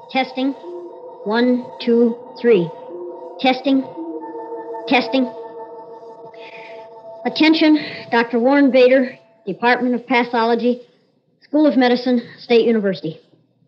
Testing. 1, 2, 3. Testing. Testing. Attention, Dr. Warren Bader, Department of Pathology, School of Medicine, State University.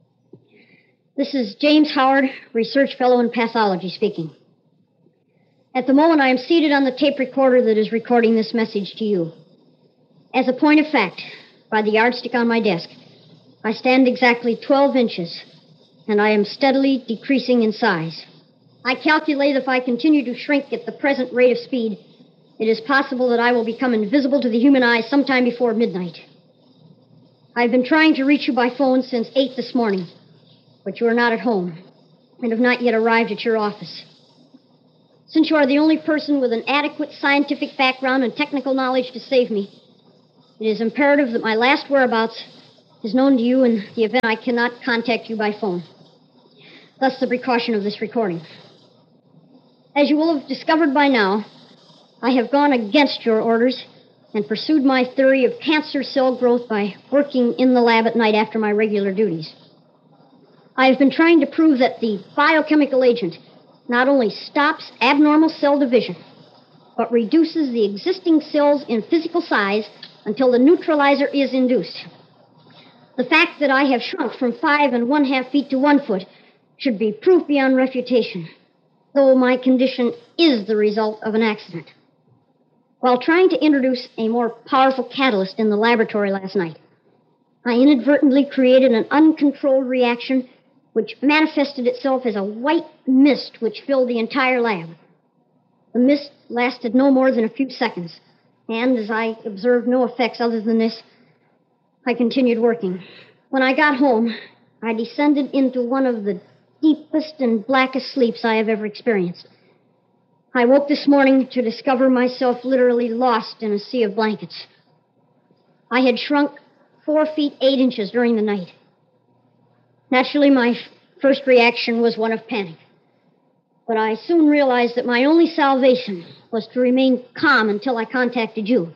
This is James Howard, Research Fellow in Pathology speaking. At the moment, I am seated on the tape recorder that is recording this message to you. As a point of fact, by the yardstick on my desk, I stand exactly 12 inches, and I am steadily decreasing in size. I calculate if I continue to shrink at the present rate of speed, it is possible that I will become invisible to the human eye sometime before midnight. I've been trying to reach you by phone since 8 this morning, but you are not at home and have not yet arrived at your office. Since you are the only person with an adequate scientific background and technical knowledge to save me, it is imperative that my last whereabouts is known to you in the event I cannot contact you by phone. Thus the precaution of this recording. As you will have discovered by now, I have gone against your orders and pursued my theory of cancer cell growth by working in the lab at night after my regular duties. I have been trying to prove that the biochemical agent not only stops abnormal cell division, but reduces the existing cells in physical size until the neutralizer is induced. The fact that I have shrunk from 5 1/2 feet to 1 foot should be proof beyond refutation, though my condition is the result of an accident. While trying to introduce a more powerful catalyst in the laboratory last night, I inadvertently created an uncontrolled reaction which manifested itself as a white mist which filled the entire lab. The mist lasted no more than a few seconds, and as I observed no effects other than this, I continued working. When I got home, I descended into one of the deepest and blackest sleeps I have ever experienced. I woke this morning to discover myself literally lost in a sea of blankets. I had shrunk 4 feet 8 inches during the night. Naturally, my first reaction was one of panic. But I soon realized that my only salvation was to remain calm until I contacted you.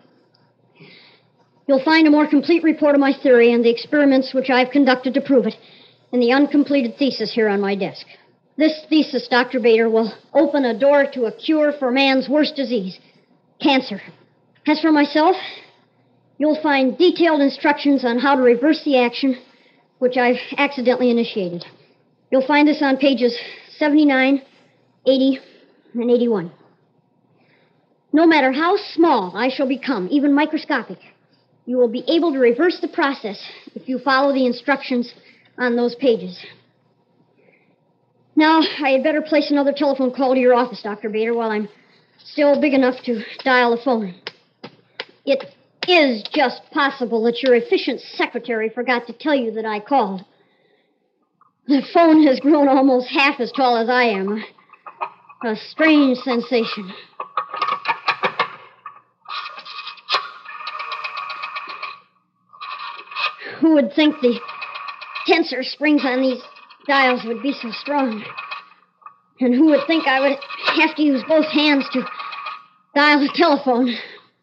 You'll find a more complete report of my theory and the experiments which I've conducted to prove it in the uncompleted thesis here on my desk. This thesis, Dr. Bader, will open a door to a cure for man's worst disease, cancer. As for myself, you'll find detailed instructions on how to reverse the action which I've accidentally initiated. You'll find this on pages 79, 80, and 81. No matter how small I shall become, even microscopic, you will be able to reverse the process if you follow the instructions on those pages. Now, I had better place another telephone call to your office, Dr. Bader, while I'm still big enough to dial the phone. It is just possible that your efficient secretary forgot to tell you that I called. The phone has grown almost half as tall as I am. A strange sensation. Who would think the tensor springs on these dials would be so strong? And who would think I would have to use both hands to dial the telephone?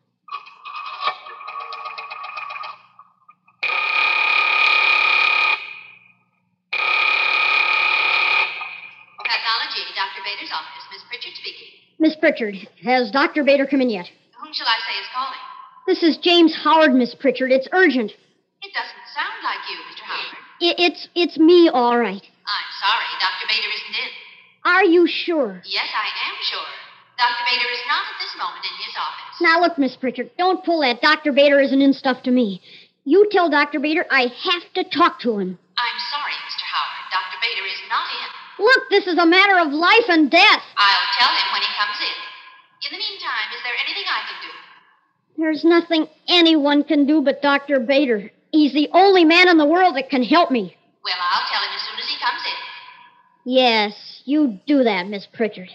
Pathology, Dr. Bader's office. Miss Pritchard speaking. Miss Pritchard, has Dr. Bader come in yet? Whom shall I say is calling? This is James Howard, Miss Pritchard. It's urgent. It doesn't sound like you, Mr. Howard. It's me, all right. I'm sorry, Dr. Bader isn't in. Are you sure? Yes, I am sure. Dr. Bader is not at this moment in his office. Now, look, Miss Pritchard, don't pull that Dr. Bader isn't in stuff to me. You tell Dr. Bader I have to talk to him. I'm sorry, Mr. Howard. Dr. Bader is not in. Look, this is a matter of life and death. I'll tell him when he comes in. In the meantime, is there anything I can do? There's nothing anyone can do but Dr. Bader. He's the only man in the world that can help me. Well, I'll tell him as soon as he comes in. Yes, you do that, Miss Pritchard.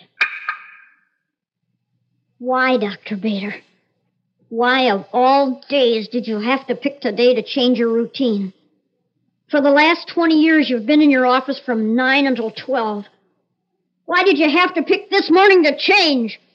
Why, Dr. Bader? Why, of all days, did you have to pick today to change your routine? For the last 20 years, you've been in your office from 9 until 12. Why did you have to pick this morning to change?